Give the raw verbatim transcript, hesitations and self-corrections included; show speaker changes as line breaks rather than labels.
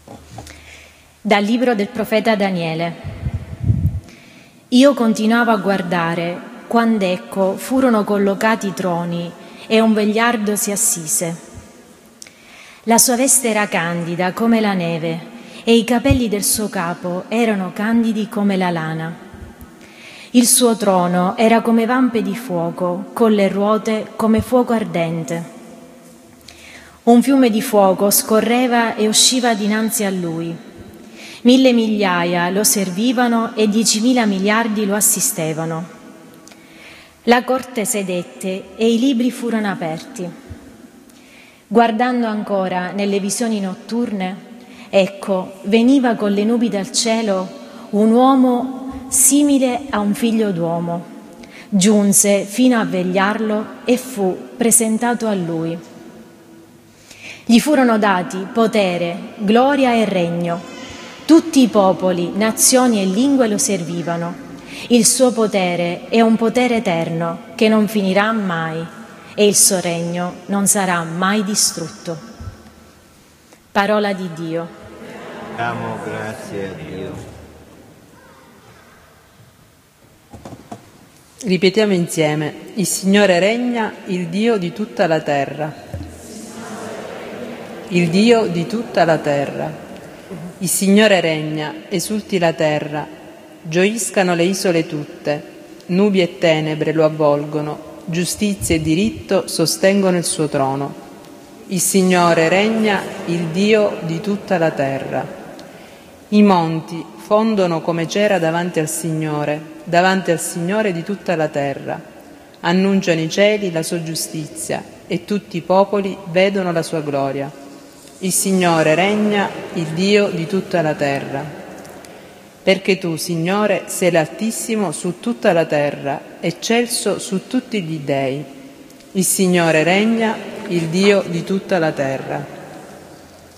Dal libro del profeta Daniele. Io continuavo a guardare quando ecco furono collocati i troni e un vegliardo si assise. La sua veste era candida come la neve e i capelli del suo capo erano candidi come la lana. Il suo trono era come vampe di fuoco, con le ruote come fuoco ardente. Un fiume di fuoco scorreva e usciva dinanzi a lui. Mille migliaia lo servivano e diecimila miliardi lo assistevano. La corte sedette e i libri furono aperti. Guardando ancora nelle visioni notturne, ecco, veniva con le nubi dal cielo un uomo simile a un figlio d'uomo. Giunse fino a vegliarlo e fu presentato a lui. Gli furono dati potere, gloria e regno. Tutti i popoli, nazioni e lingue lo servivano. Il suo potere è un potere eterno che non finirà mai e il suo regno non sarà mai distrutto. Parola di Dio.
Diamo grazie a Dio.
Ripetiamo insieme: il Signore regna, il Dio di tutta la terra. Il Dio di tutta la terra. Il Signore regna, esulti la terra, gioiscano le isole tutte, nubi e tenebre lo avvolgono, giustizia e diritto sostengono il suo trono. Il Signore regna, il Dio di tutta la terra. I monti fondono come cera davanti al Signore, davanti al Signore di tutta la terra. Annunciano i cieli la sua giustizia e tutti i popoli vedono la sua gloria. Il Signore regna, il Dio di tutta la terra. Perché tu, Signore, sei l'Altissimo su tutta la terra, eccelso su tutti gli dei. Il Signore regna, il Dio di tutta la terra.